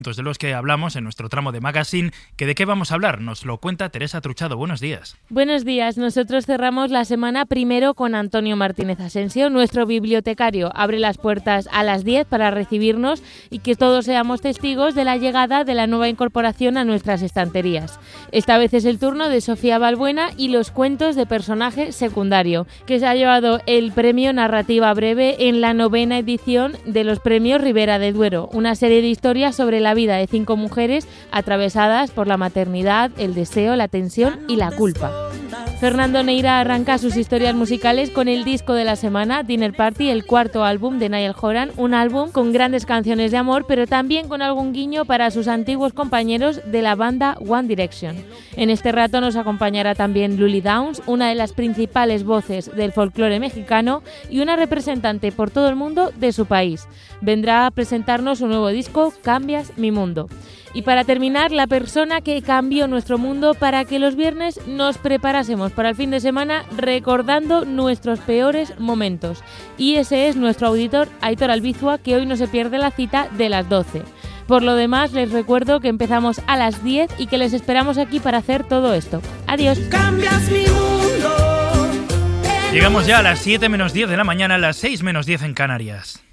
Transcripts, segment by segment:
De los que hablamos en nuestro tramo de Magazine, que de qué vamos a hablar, nos lo cuenta Teresa Truchado. Buenos días. Buenos días, nosotros cerramos la semana primero con Antonio Martínez Asensio, nuestro bibliotecario. Abre las puertas a las 10 para recibirnos y que todos seamos testigos de la llegada de la nueva incorporación a nuestras estanterías. Esta vez es el turno de Sofía Balbuena y los cuentos de personaje secundario, que se ha llevado el premio Narrativa Breve en la 9ª edición de los premios Ribera de Duero, una serie de historias sobre la vida de 5 mujeres atravesadas por la maternidad, el deseo, la tensión y la culpa. Fernando Neira arranca sus historias musicales con el disco de la semana, Dinner Party, el 4º álbum de Niall Horan, un álbum con grandes canciones de amor, pero también con algún guiño para sus antiguos compañeros de la banda One Direction. En este rato nos acompañará también Lully Downs, una de las principales voces del folclore mexicano y una representante por todo el mundo de su país. Vendrá a presentarnos su nuevo disco, Cambias mi mundo. Y para terminar, la persona que cambió nuestro mundo para que los viernes nos preparásemos para el fin de semana recordando nuestros peores momentos. Y ese es nuestro auditor Aitor Albizua, que hoy no se pierde la cita de las 12. Por lo demás, les recuerdo que empezamos a las 10 y que les esperamos aquí para hacer todo esto. Adiós. Cambias mi mundo. Llegamos ya a las 7 menos 10 de la mañana, a las 6 menos 10 en Canarias.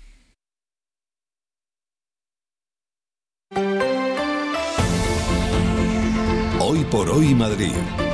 Hoy por hoy Madrid.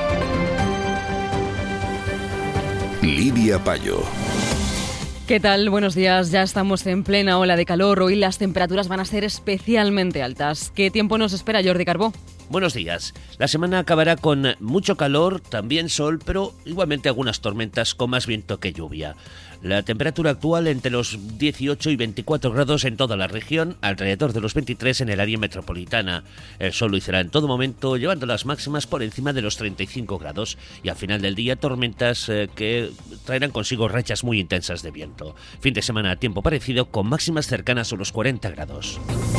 Lidia Payo. ¿Qué tal? Buenos días. Ya estamos en plena ola de calor. Hoy las temperaturas van a ser especialmente altas. ¿Qué tiempo nos espera, Jordi Carbó? Buenos días. La semana acabará con mucho calor, también sol, pero igualmente algunas tormentas con más viento que lluvia. La temperatura actual entre los 18 y 24 grados en toda la región, alrededor de los 23 en el área metropolitana. El sol lucirá en todo momento, llevando las máximas por encima de los 35 grados y al final del día tormentas que traerán consigo rachas muy intensas de viento. Fin de semana a tiempo parecido con máximas cercanas a los 40 grados.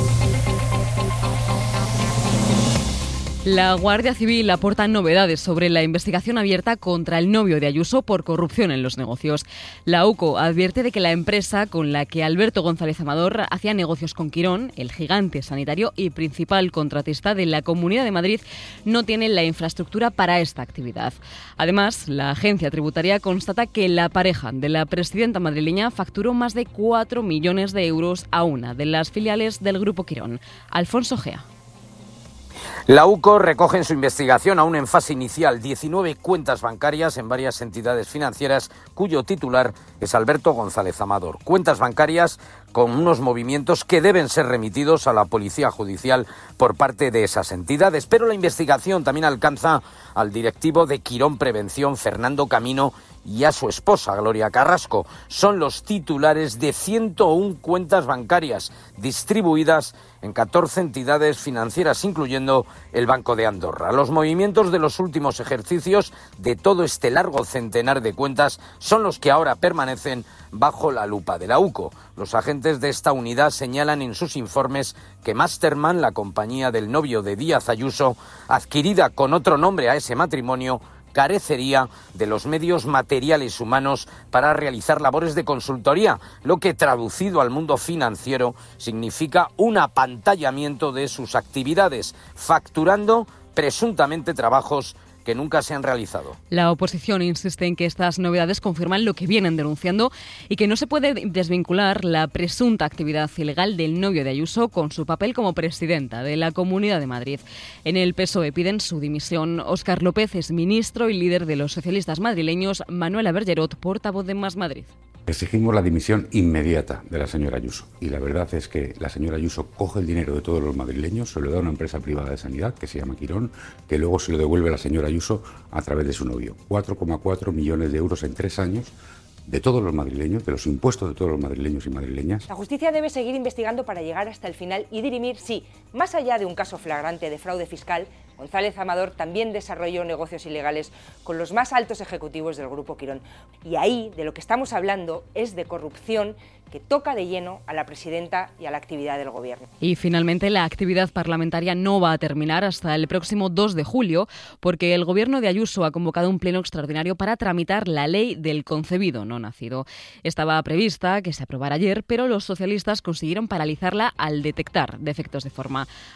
La Guardia Civil aporta novedades sobre la investigación abierta contra el novio de Ayuso por corrupción en los negocios. La UCO advierte de que la empresa con la que Alberto González Amador hacía negocios con Quirón, el gigante sanitario y principal contratista de la Comunidad de Madrid, no tiene la infraestructura para esta actividad. Además, la agencia tributaria constata que la pareja de la presidenta madrileña facturó más de 4 millones de euros a una de las filiales del Grupo Quirón. Alfonso Gea. La UCO recoge en su investigación, aún en fase inicial, 19 cuentas bancarias en varias entidades financieras cuyo titular es Alberto González Amador. Cuentas bancarias con unos movimientos que deben ser remitidos a la Policía Judicial por parte de esas entidades. Pero la investigación también alcanza al directivo de Quirón Prevención, Fernando Camino, y a su esposa, Gloria Carrasco. Son los titulares de 101 cuentas bancarias distribuidas en 14 entidades financieras, incluyendo el Banco de Andorra. Los movimientos de los últimos ejercicios de todo este largo centenar de cuentas son los que ahora permanecen bajo la lupa de la UCO. Los agentes de esta unidad señalan en sus informes que Masterman, la compañía del novio de Díaz Ayuso, adquirida con otro nombre a ese matrimonio, carecería de los medios materiales humanos para realizar labores de consultoría, lo que traducido al mundo financiero significa un apantallamiento de sus actividades, facturando presuntamente trabajos que nunca se han realizado. La oposición insiste en que estas novedades confirman lo que vienen denunciando y que no se puede desvincular la presunta actividad ilegal del novio de Ayuso con su papel como presidenta de la Comunidad de Madrid. En el PSOE piden su dimisión. Óscar López es ministro y líder de los socialistas madrileños. Manuela Bergerot, portavoz de Más Madrid. Exigimos la dimisión inmediata de la señora Ayuso. Y la verdad es que la señora Ayuso coge el dinero de todos los madrileños, se lo da a una empresa privada de sanidad que se llama Quirón, que luego se lo devuelve a la señora Ayuso a través de su novio. 4,4 millones de euros en 3 años de todos los madrileños, de los impuestos de todos los madrileños y madrileñas. La justicia debe seguir investigando para llegar hasta el final y dirimir si, más allá de un caso flagrante de fraude fiscal, González Amador también desarrolló negocios ilegales con los más altos ejecutivos del Grupo Quirón. Y ahí, de lo que estamos hablando, es de corrupción que toca de lleno a la presidenta y a la actividad del Gobierno. Y finalmente la actividad parlamentaria no va a terminar hasta el próximo 2 de julio porque el Gobierno de Ayuso ha convocado un pleno extraordinario para tramitar la ley del concebido no nacido. Estaba prevista que se aprobara ayer, pero los socialistas consiguieron paralizarla al detectar defectos de forma.